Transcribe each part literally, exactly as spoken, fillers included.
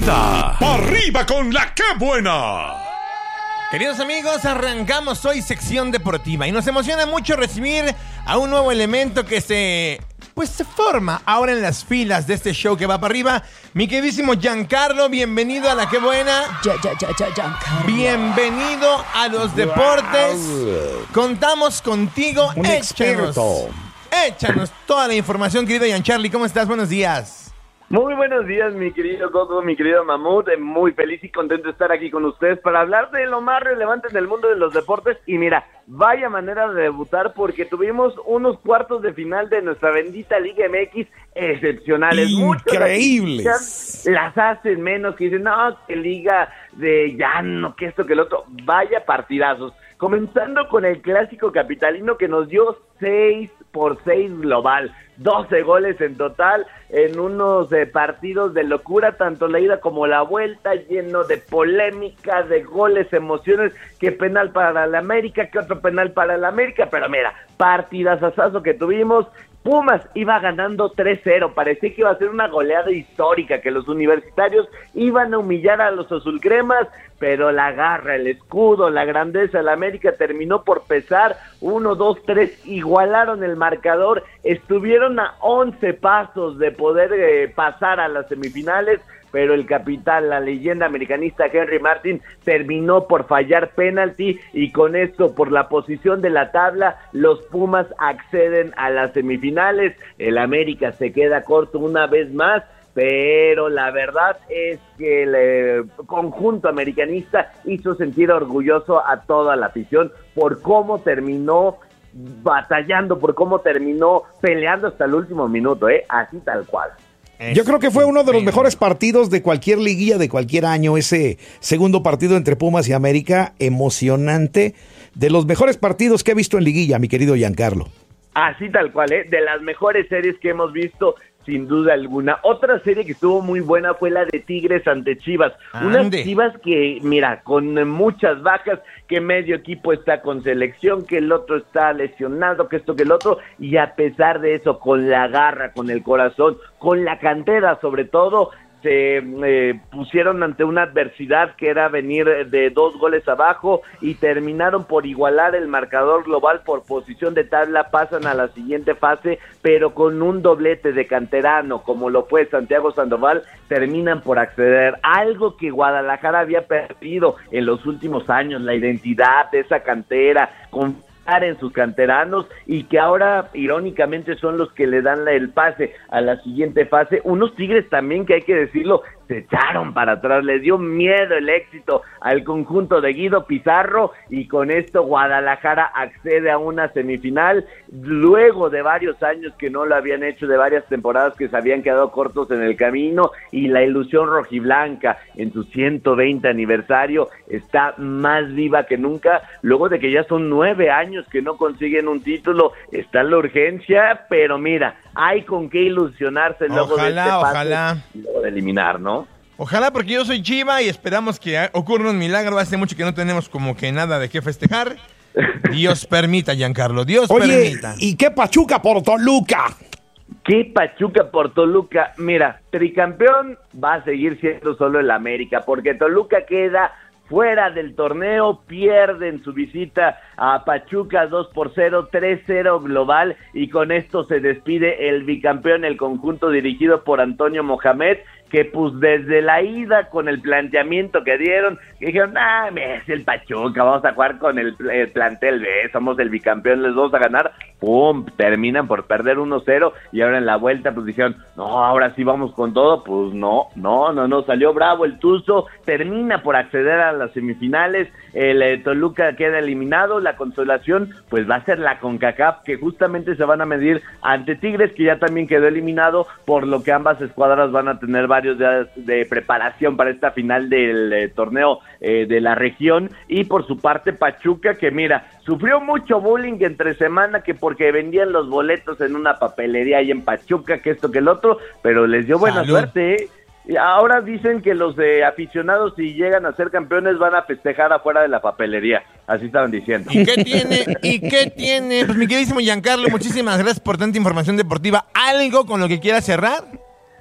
vida. ¡Arriba con la que buena! Queridos amigos, arrancamos hoy sección deportiva y nos emociona mucho recibir a un nuevo elemento que se, pues se forma ahora en las filas de este show que va para arriba. Mi queridísimo Giancarlo, bienvenido a la que buena. Ya, ya, ya, ya, Giancarlo. Bienvenido a los deportes. Wow. Contamos contigo. Un échanos, experto. échanos toda la información, querido Giancarlo. ¿Cómo estás? Buenos días. Muy buenos días, mi querido Coco, mi querido Mamut. Muy feliz y contento de estar aquí con ustedes para hablar de lo más relevante en el mundo de los deportes. Y mira, vaya manera de debutar porque tuvimos unos cuartos de final de nuestra bendita Liga M X excepcionales. Increíbles. Muchos las hacen menos, que dicen, no, que liga de llano, que esto, que el otro. Vaya partidazos. Comenzando con el clásico capitalino que nos dio seis por seis global. doce goles en total en unos eh, partidos de locura, tanto la ida como la vuelta, lleno de polémica, de goles, emociones, que penal para la América, que otro penal para la América, pero mira, partidazazazo que tuvimos. Pumas iba ganando tres cero, parecía que iba a ser una goleada histórica, que los universitarios iban a humillar a los azulcremas, pero la garra, el escudo, la grandeza de la América terminó por pesar. Uno, dos, tres, igualaron el marcador, estuvieron a once pasos de poder eh, pasar a las semifinales, pero el capitán, la leyenda americanista Henry Martin, terminó por fallar penalti, y con esto, por la posición de la tabla, los Pumas acceden a las semifinales. El América se queda corto una vez más, pero la verdad es que el eh, conjunto americanista hizo sentir orgulloso a toda la afición por cómo terminó batallando, por cómo terminó peleando hasta el último minuto, ¿eh? Así tal cual. Yo creo que fue uno de los mejores partidos de cualquier liguilla de cualquier año, ese segundo partido entre Pumas y América, emocionante, de los mejores partidos que he visto en liguilla, mi querido Giancarlo. Así tal cual, ¿eh? De las mejores series que hemos visto, sin duda alguna. Otra serie que estuvo muy buena fue la de Tigres ante Chivas. Ande. Unas Chivas que, mira, con muchas bajas, que medio equipo está con selección, que el otro está lesionado, que esto, que el otro, y a pesar de eso, con la garra, con el corazón, con la cantera sobre todo, se eh, pusieron ante una adversidad que era venir de dos goles abajo y terminaron por igualar el marcador global. Por posición de tabla pasan a la siguiente fase, pero con un doblete de canterano como lo fue Santiago Sandoval, terminan por acceder. Algo que Guadalajara había perdido en los últimos años, la identidad de esa cantera, con en sus canteranos, y que ahora irónicamente son los que le dan el pase a la siguiente fase. Unos Tigres también que, hay que decirlo, se echaron para atrás, les dio miedo el éxito al conjunto de Guido Pizarro, y con esto Guadalajara accede a una semifinal luego de varios años que no lo habían hecho, de varias temporadas que se habían quedado cortos en el camino, y la ilusión rojiblanca en su ciento veinte aniversario está más viva que nunca, luego de que ya son nueve años que no consiguen un título. Está la urgencia, pero mira, hay con qué ilusionarse luego Ojalá, de este pase, ojalá. luego de eliminar, ¿no? Ojalá, porque yo soy Chiva y esperamos que ocurra un milagro. Hace mucho que no tenemos como que nada de qué festejar. Dios permita, Giancarlo, Dios Oye, permita. ¿y qué Pachuca por Toluca? ¿Qué Pachuca por Toluca? Mira, tricampeón va a seguir siendo solo el América, porque Toluca queda fuera del torneo, pierde en su visita a Pachuca dos por cero, tres cero global, y con esto se despide el bicampeón, el conjunto dirigido por Antonio Mohamed, que pues desde la ida, con el planteamiento que dieron, que dijeron, ah, es el Pachuca, vamos a jugar con el, el plantel B, somos el bicampeón, les vamos a ganar, pum, terminan por perder uno cero, y ahora en la vuelta pues dijeron, no, ahora sí vamos con todo. Pues no, no, no, no, salió bravo el Tuzo, termina por acceder a las semifinales, el eh, Toluca queda eliminado. La consolación pues va a ser la CONCACAF, que justamente se van a medir ante Tigres, que ya también quedó eliminado, por lo que ambas escuadras van a tener varios días de preparación para esta final del eh, torneo eh, de la región. Y por su parte Pachuca, que mira, sufrió mucho bullying entre semana, que porque vendían los boletos en una papelería ahí en Pachuca, que esto, que el otro, pero les dio buena Salud. suerte, ¿eh? Y ahora dicen que los de aficionados, si llegan a ser campeones, van a festejar afuera de la papelería. Así estaban diciendo. ¿Y qué tiene? ¿Y qué tiene? Pues mi queridísimo Giancarlo, muchísimas gracias por tanta información deportiva. ¿Algo con lo que quieras cerrar?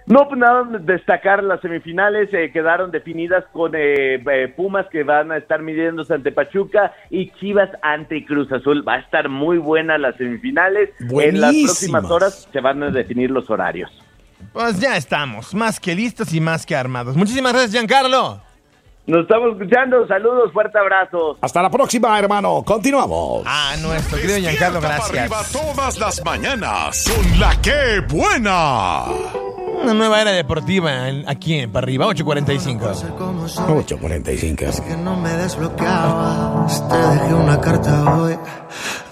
No, pues nada, destacar las semifinales, eh, quedaron definidas con eh, eh, Pumas, que van a estar midiéndose ante Pachuca, y Chivas ante Cruz Azul. Va a estar muy buena las semifinales. Buenísimas. En las próximas horas se van a definir los horarios. Pues ya estamos, más que listos y más que armados. Muchísimas gracias, Giancarlo. Nos estamos escuchando, saludos, fuerte abrazo. Hasta la próxima, hermano. Continuamos. Ah, nuestro querido Giancarlo, Despierta para gracias. arriba todas las mañanas con la que buena. Una nueva era deportiva en- aquí en Para Arriba, ocho cuarenta y cinco. ocho cuarenta y cinco. Que no me desbloqueabas, te dejé una carta hoy